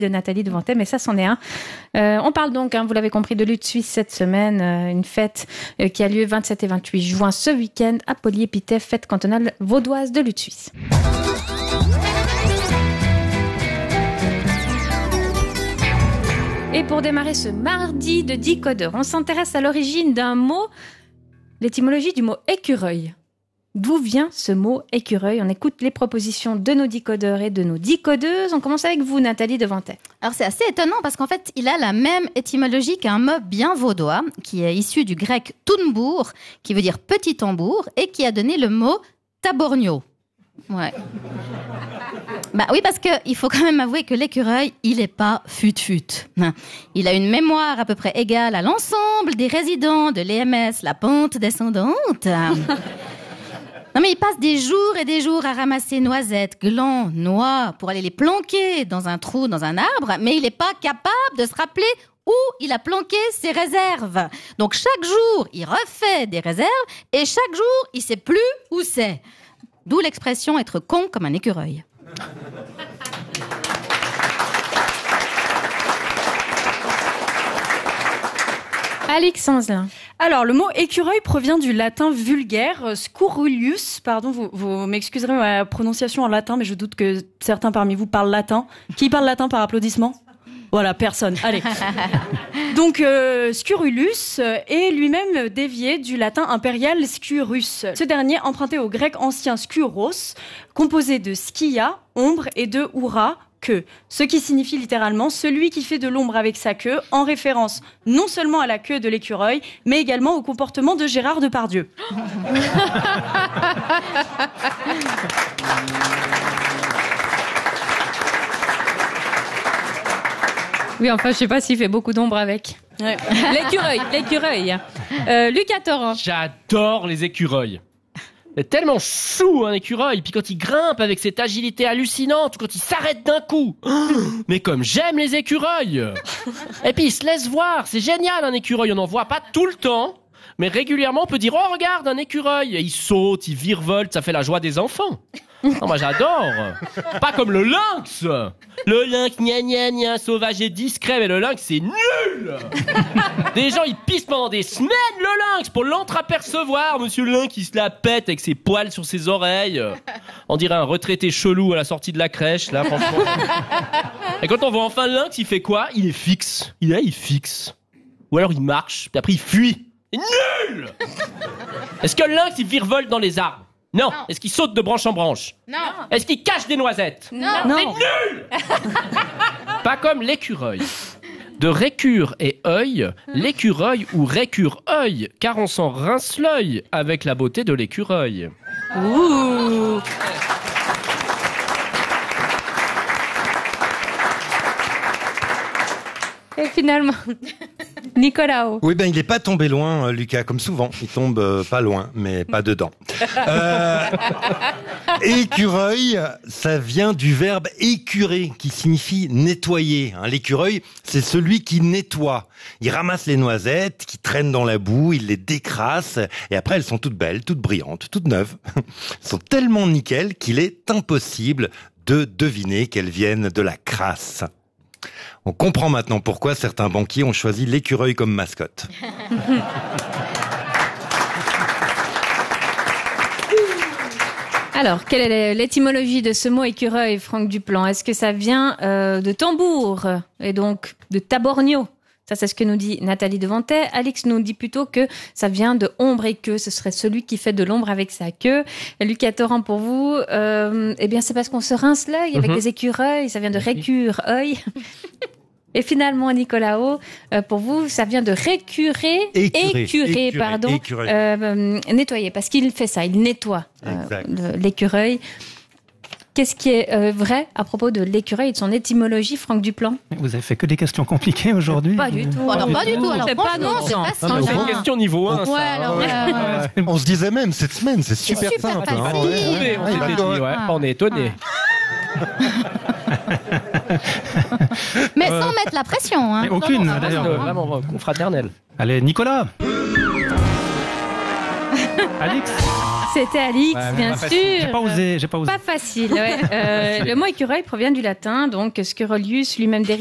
de Nathalie Devantet, mais ça, c'en est un. On parle donc, vous l'avez compris, de lutte suisse cette semaine, une fête qui a lieu 27 et 28 juin ce week-end à Polyépithète, fête cantonale vaudoise de lutte suisse. Et pour démarrer ce mardi de Décodeur, on s'intéresse à l'origine d'un mot, l'étymologie du mot écureuil. D'où vient ce mot écureuil ? On écoute les propositions de nos décodeurs et de nos décodeuses. On commence avec vous, Nathalie Devantet. Alors c'est assez étonnant parce qu'en fait, il a la même étymologie qu'un mot bien vaudois qui est issu du grec tunbour, qui veut dire petit tambour, et qui a donné le mot taborgno. Ouais. Bah oui, parce qu'il faut quand même avouer que l'écureuil, il n'est pas fut-fut. Il a une mémoire à peu près égale à l'ensemble des résidents de l'EMS, la pente descendante. Non mais il passe des jours et des jours à ramasser noisettes, glands, noix pour aller les planquer dans un trou, dans un arbre, mais il n'est pas capable de se rappeler où il a planqué ses réserves. Donc chaque jour, il refait des réserves et chaque jour, il ne sait plus où c'est. D'où l'expression être con comme un écureuil. Alix Sanzelin. Alors, le mot écureuil provient du latin vulgaire, scurrulius. Pardon, vous m'excuserez ma prononciation en latin, mais je doute que certains parmi vous parlent latin. Qui parle latin par applaudissement ? Voilà, personne. Allez. Donc, scurulus est lui-même dévié du latin impérial scurus. Ce dernier emprunté au grec ancien skuros, composé de skia, ombre, et de oura, queue. Ce qui signifie littéralement celui qui fait de l'ombre avec sa queue, en référence non seulement à la queue de l'écureuil, mais également au comportement de Gérard Depardieu. Oui, enfin, je sais pas s'il fait beaucoup d'ombre avec. Ouais. L'écureuil. Lucas Torrent. J'adore les écureuils. C'est tellement chou un écureuil, puis quand il grimpe avec cette agilité hallucinante, quand il s'arrête d'un coup. Mais comme j'aime les écureuils. Et puis il se laisse voir, c'est génial un écureuil, on n'en voit pas tout le temps, mais régulièrement on peut dire oh regarde un écureuil, et il saute, il virevolte, ça fait la joie des enfants. Non, moi j'adore. Pas comme le lynx. Le lynx, gna gna gna, sauvage et discret, mais le lynx c'est nul. Des gens ils pissent pendant des semaines le lynx pour l'entreapercevoir. Monsieur le lynx il se la pète avec ses poils sur ses oreilles. On dirait un retraité chelou à la sortie de la crèche, là franchement. Et quand on voit enfin le lynx, il fait quoi ? Il est fixe. Il est là, il fixe. Ou alors il marche, puis après il fuit. C'est nul. Est-ce que le lynx il virevolte dans les arbres ? Non. Est-ce qu'il saute de branche en branche ? Non. Est-ce qu'il cache des noisettes ? Non. C'est nul. Pas comme l'écureuil. De récure et œil, l'écureuil ou récure-œil, car on s'en rince l'œil avec la beauté de l'écureuil. Ouh. Et finalement, Nicolas. Oui, il n'est pas tombé loin, Lucas, comme souvent. Il tombe pas loin, mais pas dedans. Écureuil, ça vient du verbe écurer, qui signifie nettoyer. L'écureuil, c'est celui qui nettoie. Il ramasse les noisettes qui traînent dans la boue, il les décrasse, et après elles sont toutes belles, toutes brillantes, toutes neuves. Elles sont tellement nickel qu'il est impossible de deviner qu'elles viennent de la crasse. On comprend maintenant pourquoi certains banquiers ont choisi l'écureuil comme mascotte. Alors, quelle est l'étymologie de ce mot écureuil, Franck Duplan ? Est-ce que ça vient de tambour et donc de taborgno ? Ça, c'est ce que nous dit Nathalie Devantet. Alix nous dit plutôt que ça vient de ombre et queue. Ce serait celui qui fait de l'ombre avec sa queue. Et Lucas Torrent, pour vous, eh bien, c'est parce qu'on se rince l'œil avec des écureuils. Ça vient de récure-œil. Et finalement, Nicolas O, pour vous, ça vient de écurer, nettoyer, parce qu'il fait ça, il nettoie l'écureuil. Qu'est-ce qui est vrai à propos de l'écureuil et de son étymologie, Franck Duplan ? Vous avez fait que des questions compliquées aujourd'hui ? Pas du tout. Alors, pas du tout. Alors, franchement, c'est pas C'est une question niveau 1, ça. Ouais, alors, On se disait même cette semaine, c'est super simple. On s'était dit, on est étonnés. Mais sans mettre la pression. Mais aucune, d'ailleurs. Vraiment confraternel. Allez, Nicolas. Alix. C'était Alix, Ouais, bien pas sûr. facile. J'ai pas osé. Pas facile, ouais. Le mot écureuil provient du latin, donc Squirrelius, lui-même dérivé